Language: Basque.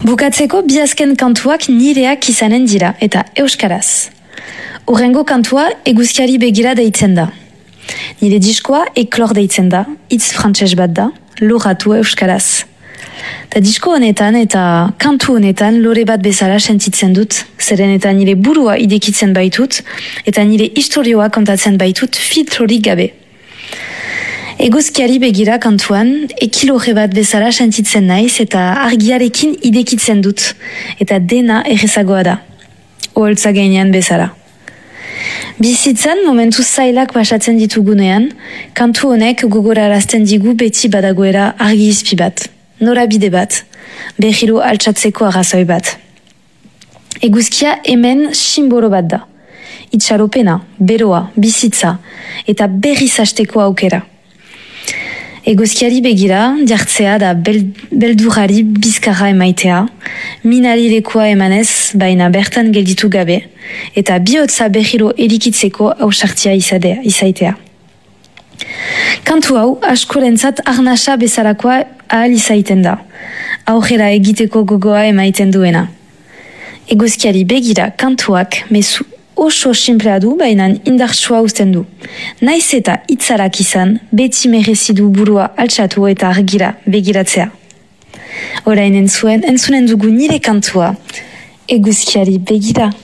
Bukatzeko bi azken kantuak nireak izanen dira eta euskaraz. Hurrengo kantua eguzkiari begira deitzen da. Nire diskoa eklor deitzen da, hitz frantses bat da, loratu euskaraz. Ta disko honetan eta kantu honetan lore bat bezala sentitzen dut, zeren eta nire burua idekitzen baitut eta nire istorioa kontatzen baitut filtrorik gabe. Eguzkiari begira kantuan ekilore bat bezala sentitzen naiz eta argiarekin idekitzen dut eta dena errezagoa da. Oholtza gainean bezala. Bizitzan momentu zailak pasatzen ditugunean, kantu honek gogorarazten digu beti badagoera argi izpi bat, norabide bat, berriro altxatzeko arrazoi bat. Eguzkia hemen simbolo bat da. Itxaropena, beroa, bizitza eta berriz hasteko aukera. Eguzkiari begira, jartzea da beldurari bizkarra emaitea, minari lekoa emanez, baina bertan gelditu gabe, eta bihotza berriro erikitzeko ausartia izaitea. Kantu hau askorentzat arnasa bezalakoa ahal izaiten da, aurrera egiteko gogoa emaiten duena. Eguzkiari begira kantuak mezu oso simplea du, baina indartsua uzten du. Naiz eta hitzarak izan, beti merezidu burua altxatu eta argira begiratzea. Orain entzunen dugu nire kantua, eguzkiari begira.